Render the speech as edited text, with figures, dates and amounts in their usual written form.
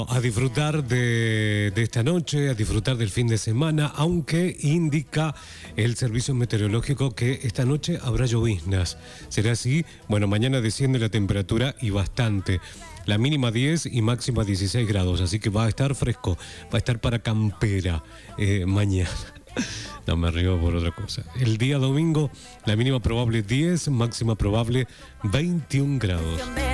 A disfrutar de esta noche, a disfrutar del fin de semana, aunque indica el servicio meteorológico que esta noche habrá lloviznas. ¿Será así? Bueno, mañana desciende la temperatura y bastante. La mínima 10 y máxima 16 grados, así que va a estar fresco, va a estar para campera mañana. No me río por otra cosa. El día domingo, la mínima probable 10, máxima probable 21 grados.